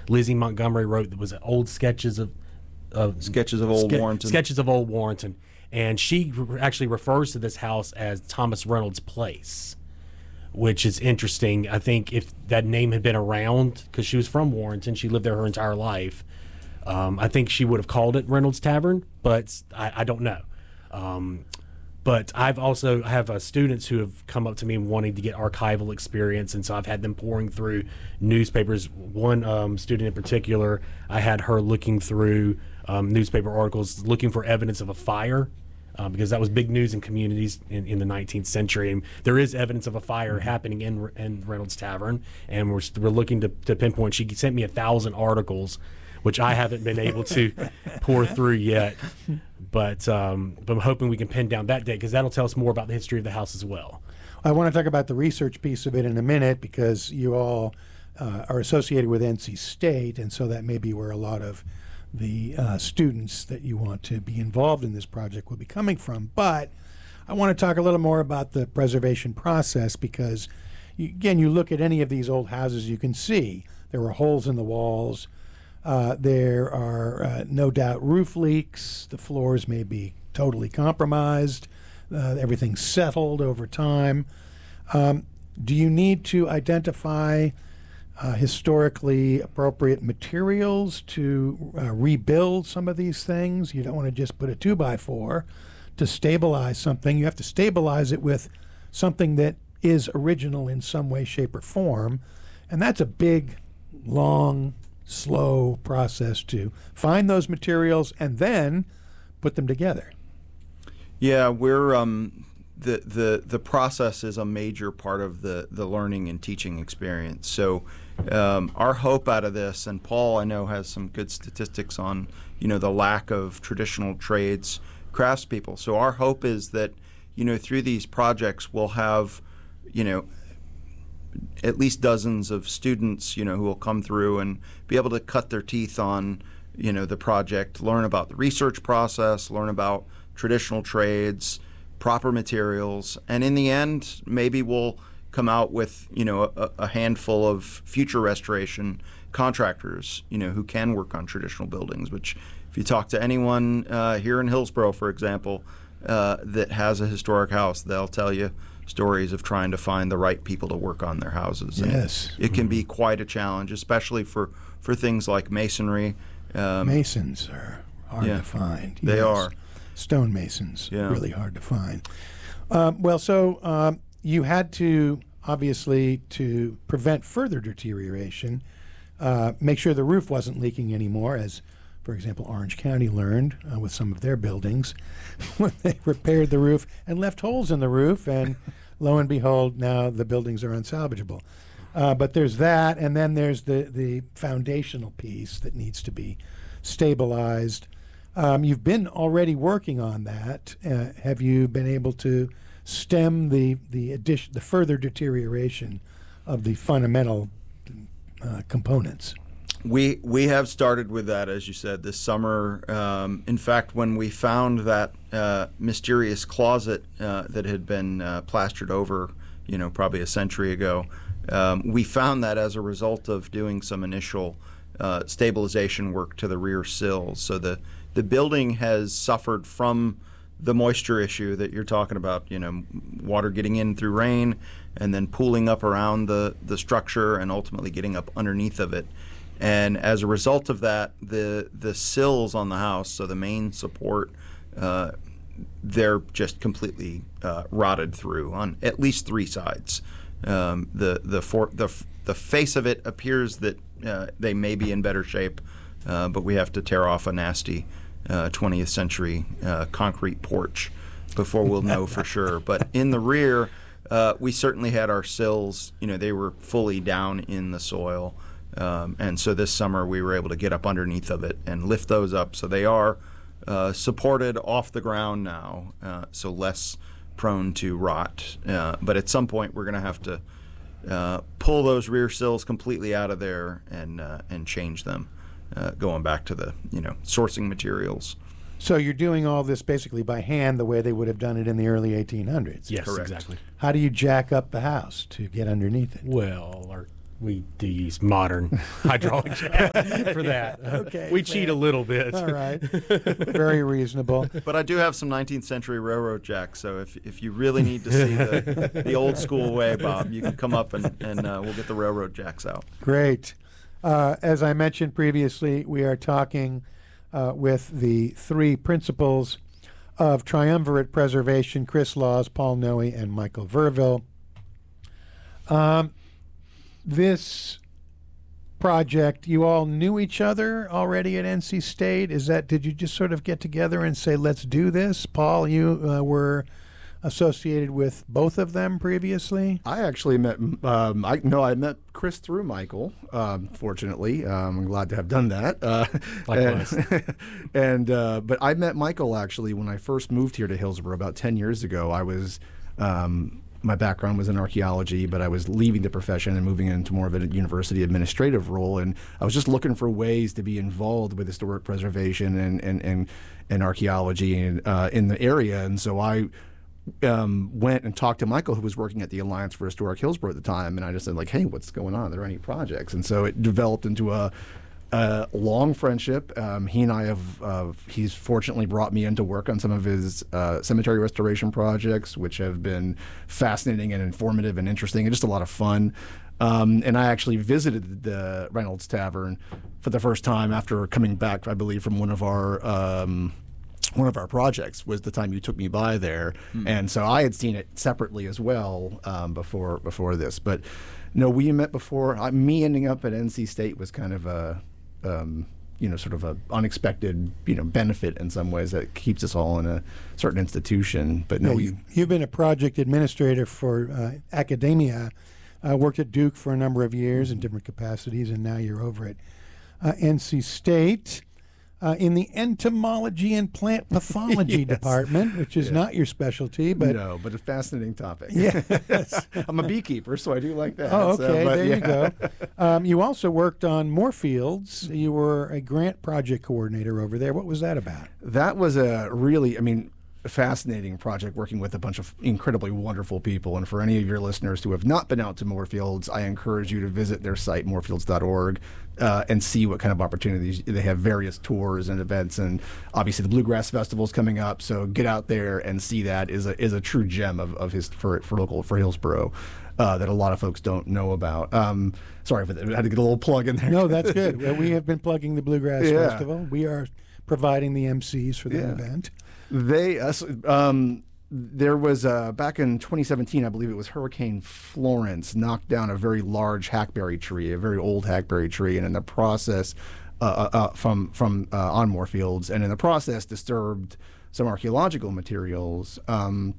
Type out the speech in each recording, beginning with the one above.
Lizzie Montgomery wrote, was it Old Sketches of Warrenton. Sketches of Old Warrenton. And she actually refers to this house as Thomas Reynolds Place, which is interesting. I think if that name had been around, because she was from Warrenton, she lived there her entire life, I think she would have called it Reynolds Tavern, but I don't know. But I have students who have come up to me wanting to get archival experience, and so I've had them pouring through newspapers. One student in particular, I had her looking through newspaper articles looking for evidence of a fire, because that was big news in communities in the 19th century. And there is evidence of a fire happening in Reynolds Tavern, and we're looking to pinpoint. She sent me 1,000 articles, which I haven't been able to pour through yet. But I'm hoping we can pin down that date, because that'll tell us more about the history of the house as well. I want to talk about the research piece of it in a minute, because you all are associated with NC State, and so that may be where a lot of the students that you want to be involved in this project will be coming from. But I want to talk a little more about the preservation process, because, you look at any of these old houses, you can see there were holes in the walls. There are no doubt roof leaks. The floors may be totally compromised. Everything's settled over time. Do you need to identify historically appropriate materials to rebuild some of these things? You don't want to just put a 2x4 to stabilize something. You have to stabilize it with something that is original in some way, shape, or form. And that's a big, long, slow process to find those materials and then put them together. Yeah, we're the process is a major part of the learning and teaching experience. So our hope out of this, and Paul I know has some good statistics on the lack of traditional trades craftspeople. So our hope is that through these projects we'll have at least dozens of students, who will come through and be able to cut their teeth on, the project, learn about the research process, learn about traditional trades, proper materials, and in the end, maybe we'll come out with, a handful of future restoration contractors, who can work on traditional buildings, which if you talk to anyone here in Hillsborough, for example, that has a historic house, they'll tell you stories of trying to find the right people to work on their houses. Yes. And it can be quite a challenge, especially for things like masonry. Masons are hard to find. They are. Stone masons, Yeah. really hard to find. So you had to, obviously, to prevent further deterioration, make sure the roof wasn't leaking anymore, as, for example, Orange County learned with some of their buildings when they repaired the roof and left holes in the roof, and lo and behold, now the buildings are unsalvageable. But there's that, and then there's the foundational piece that needs to be stabilized. You've been already working on that. Have you been able to stem the further deterioration of the fundamental components? We have started with that, as you said, this summer. In fact, when we found that mysterious closet that had been plastered over, probably a century ago, we found that as a result of doing some initial stabilization work to the rear sills. So the building has suffered from the moisture issue that you're talking about, water getting in through rain and then pooling up around the structure and ultimately getting up underneath of it. And as a result of that, the sills on the house, so the main support, they're just completely rotted through on at least three sides. The face of it appears that they may be in better shape, but we have to tear off a nasty 20th century concrete porch before we'll know for sure. But in the rear, we certainly had our sills, they were fully down in the soil. And so this summer we were able to get up underneath of it and lift those up. So they are supported off the ground now, so less prone to rot. But at some point we're going to have to pull those rear sills completely out of there and change them, going back to the sourcing materials. So you're doing all this basically by hand, the way they would have done it in the early 1800s. Yes, Correct. exactly. How do you jack up the house to get underneath it? Well, our We do use modern hydraulic jack for that. Okay, We cheat a little bit. All right. Very reasonable. But I do have some 19th century railroad jacks, so if you really need to see the old school way, Bob, you can come up and we'll get the railroad jacks out. Great. As I mentioned previously, we are talking with the three principals of Triumvirate Preservation, Chris Laws, Paul Noe, and Michael Verville. This project, you all knew each other already at NC State? Did you just sort of get together and say, let's do this? Paul, you were associated with both of them previously? I actually met, I met Chris through Michael, fortunately. I'm glad to have done that. Likewise. But I met Michael actually when I first moved here to Hillsborough about 10 years ago. I was, my background was in archaeology, but I was leaving the profession and moving into more of a university administrative role. And I was just looking for ways to be involved with historic preservation and archaeology in the area. And so I went and talked to Michael, who was working at the Alliance for Historic Hillsborough at the time, and I just said, like, hey, what's going on? Are there any projects? And so it developed into a long friendship. He and I he's fortunately brought me in to work on some of his cemetery restoration projects, which have been fascinating and informative and interesting and just a lot of fun. And I actually visited the Reynolds Tavern for the first time after coming back, I believe, from one of our projects was the time you took me by there. And so I had seen it separately as well before this. But no, we met before. Me ending up at NC State was kind of a sort of a unexpected benefit in some ways that keeps us all in a certain institution. But no, you've been a project administrator for academia, worked at Duke for a number of years in different capacities, and now you're over at NC State. In the entomology and plant pathology department, which is not your specialty, but no, but a fascinating topic. Yes. I'm a beekeeper, so I do like that. Oh, so, okay, but, there you go. You also worked on Moorfields. You were a grant project coordinator over there. What was that about? That was a really, fascinating project working with a bunch of incredibly wonderful people. And for any of your listeners who have not been out to Moorfields, I encourage you to visit their site, moorfields.org, and see what kind of opportunities. They have various tours and events, and obviously the Bluegrass Festival is coming up, so get out there and see that. Is a true gem of for Hillsborough that a lot of folks don't know about. Sorry for that. I had to get a little plug in there. No, that's good. Well, we have been plugging the Bluegrass Festival. We are providing the MCs for that event. There was back in 2017, I believe it was Hurricane Florence knocked down a very large hackberry tree, a very old hackberry tree, and in the process, from on Moorfields, and in the process disturbed some archaeological materials, and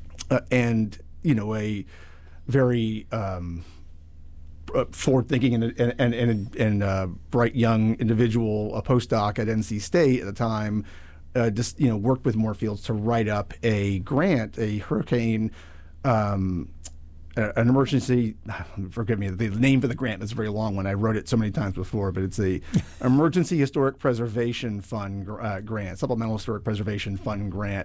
a very forward-thinking and bright young individual, a postdoc at NC State at the time. Worked with Moorfields to write up a grant, a hurricane, an emergency. Forgive me, the name for the grant is a very long one. I wrote it so many times before, but it's a Emergency Historic Preservation Fund grant, Supplemental Historic Preservation Fund grant.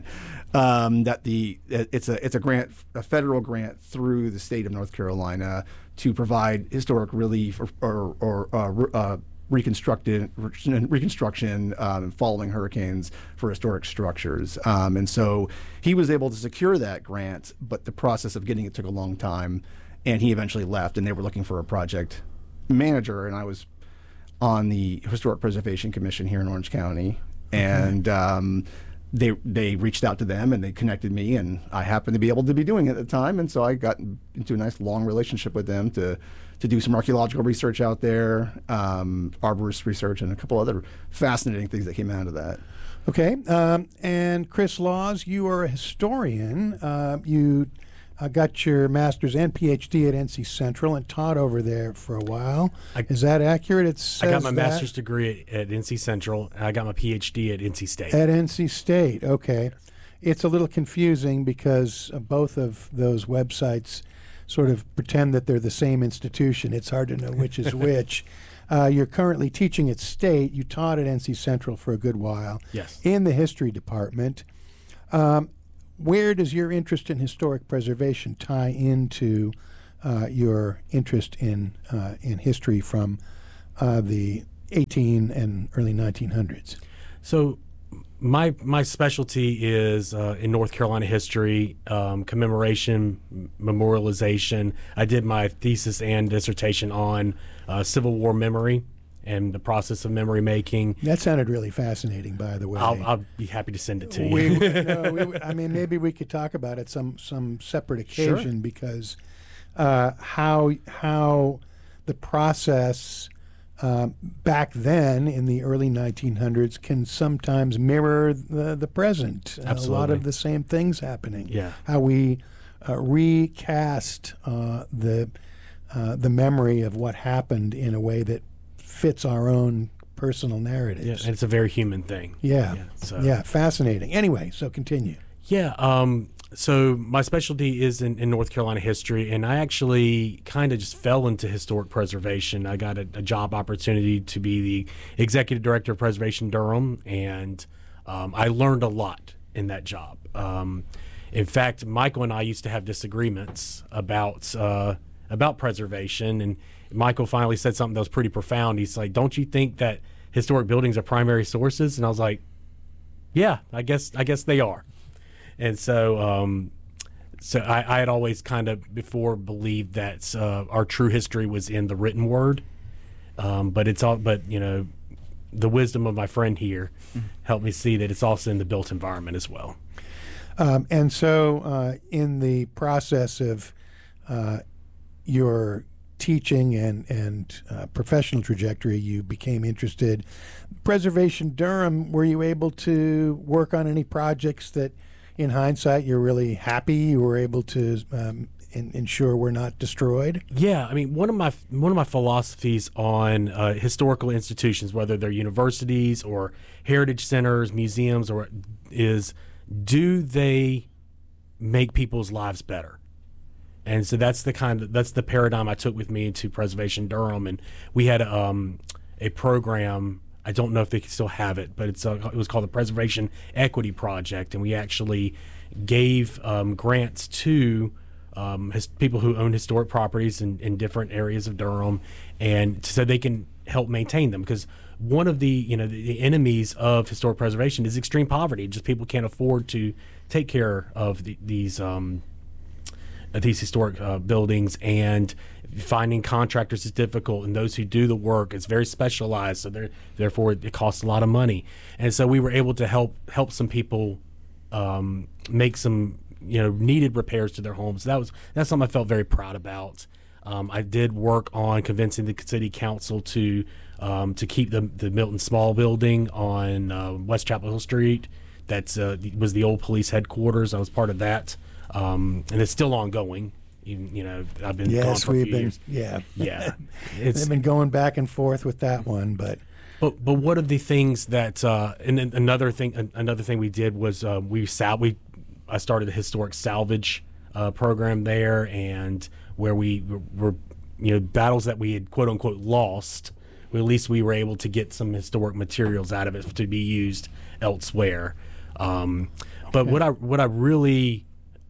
It's a grant, a federal grant through the state of North Carolina to provide historic relief or reconstruction following hurricanes for historic structures. And so he was able to secure that grant, but the process of getting it took a long time, and he eventually left, and they were looking for a project manager, and I was on the Historic Preservation Commission here in Orange County, and they reached out to them, and they connected me, and I happened to be able to be doing it at the time, and so I got into a nice long relationship with them to do some archaeological research out there, arborist research, and a couple other fascinating things that came out of that. Okay, and Chris Laws, you are a historian. You got your master's and PhD at NC Central and taught over there for a while. Is that accurate? I got my master's degree at NC Central, and I got my PhD at NC State. At NC State, okay. It's a little confusing because both of those websites sort of pretend that they're the same institution. It's hard to know which is which. You're currently teaching at State. You taught at NC Central for a good while. Yes. In the history department. Where does your interest in historic preservation tie into your interest in history from the 18 and early 1900s? So my specialty is in North Carolina history, commemoration, memorialization. I did my thesis and dissertation on Civil War memory and the process of memory making. That sounded really fascinating, by the way. I'll be happy to send it to you. I mean, maybe we could talk about it some separate occasion, Sure. because how the process back then in the early 1900s can sometimes mirror the present. A lot Absolutely. of the same things happening. Yeah. How we recast the memory of what happened in a way that fits our own personal Yeah, narratives. and it's a very human thing. Yeah. So. Yeah, fascinating. Anyway, so continue. Yeah. So my specialty is in North Carolina history, and I actually kind of just fell into historic preservation. I got a job opportunity to be the executive director of Preservation Durham, and I learned a lot in that job. In fact, Michael and I used to have disagreements about preservation, and Michael finally said something that was pretty profound. He's like, "Don't you think that historic buildings are primary sources?" And I was like, "Yeah, I guess they are." And so, I had always kind of before believed that our true history was in the written word, but the wisdom of my friend here helped me see that it's also in the built environment as well. And so, in the process of your teaching and professional trajectory, you became interested. Preservation Durham, were you able to work on any projects that, in hindsight, you're really happy you were able to ensure were not destroyed? Yeah, I mean, one of my philosophies on historical institutions, whether they're universities or heritage centers, museums, is do they make people's lives better? And so that's the paradigm I took with me into Preservation Durham, and we had a program. I don't know if they still have it, but it was called the Preservation Equity Project, and we actually gave grants to people who own historic properties in different areas of Durham, and so they can help maintain them. Because one of the enemies of historic preservation is extreme poverty. Just people can't afford to take care of these historic buildings, and finding contractors is difficult, and those who do the work, it's very specialized, so therefore it costs a lot of money. And so we were able to help some people make some needed repairs to their homes. That's something I felt very proud about. I did work on convincing the city council to keep the Milton Small building on West Chapel Hill Street. That was the old police headquarters. I was part of that. And it's still ongoing. I've been gone for a few years. Yeah. They've been going back and forth with that one, but one of the things that and another thing we did was I started a historic salvage program there, and where we were battles that we had quote unquote lost, at least we were able to get some historic materials out of it to be used elsewhere. But what I really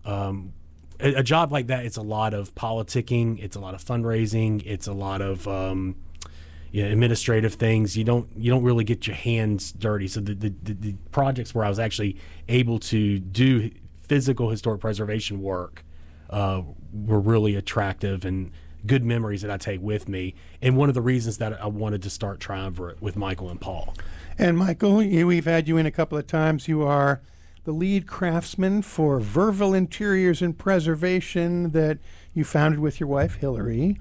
a job like that, it's a lot of politicking, it's a lot of fundraising, it's a lot of administrative things. You don't really get your hands dirty. So the projects where I was actually able to do physical historic preservation work were really attractive and good memories that I take with me. And one of the reasons that I wanted to start Triumvirate with Michael and Paul. And Michael, we've had you in a couple of times. You are the lead craftsman for Verville Interiors and Preservation that you founded with your wife, Hillary.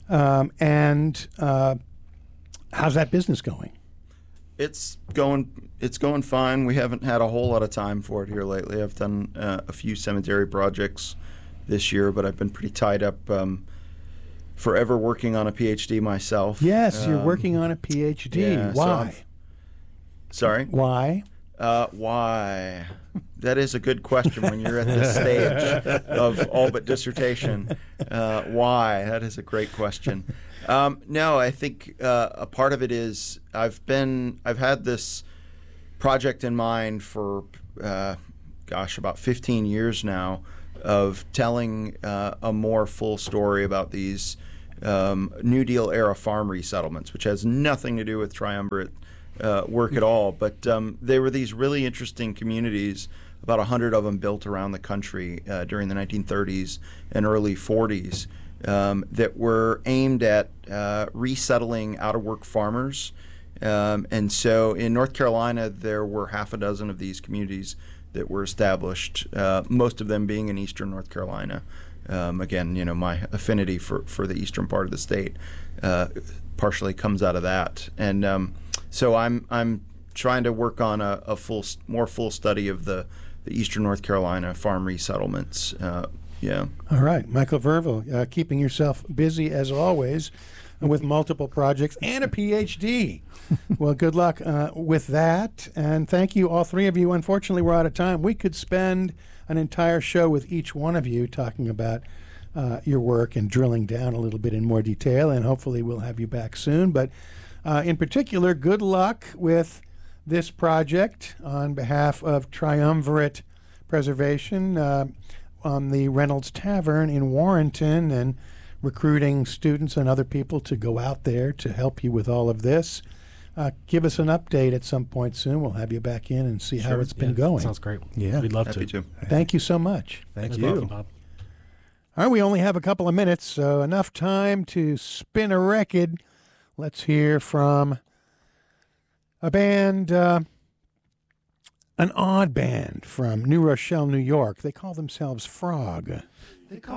And how's that business going? It's going fine. We haven't had a whole lot of time for it here lately. I've done a few cemetery projects this year, but I've been pretty tied up forever working on a PhD myself. Yes, you're working on a PhD. Yeah, Why? Sorry? Why? Why? That is a good question when you're at this stage of all but dissertation. Why? That is a great question. No, I think a part of it is I've had this project in mind for about 15 years now, of telling a more full story about these New Deal era farm resettlements, which has nothing to do with triumvirate work at all. But they were these really interesting communities, about 100 of them built around the country during the 1930s and early 40s, that were aimed at resettling out-of-work farmers. And so in North Carolina, there were half a dozen of these communities that were established, most of them being in eastern North Carolina. Again, my affinity for the eastern part of the state partially comes out of that. And so I'm trying to work on a more full study of the eastern North Carolina farm resettlements. Yeah. All right, Michael Verville, keeping yourself busy as always with multiple projects and a PhD. Well, good luck with that, and thank you, all three of you. Unfortunately, we're out of time. We could spend an entire show with each one of you talking about your work and drilling down a little bit in more detail, and hopefully we'll have you back soon. But in particular, good luck with this project on behalf of Triumvirate Preservation on the Reynolds Tavern in Warrenton, and recruiting students and other people to go out there to help you with all of this. Give us an update at some point soon. We'll have you back in and see how it's been going. Sounds great. Yeah. We'd love Happy to. Thank you so much. Thank You're you. welcome, Bob. All right, we only have a couple of minutes, so enough time to spin a record. Let's hear from a band, an odd band from New Rochelle, New York. They call themselves Frog.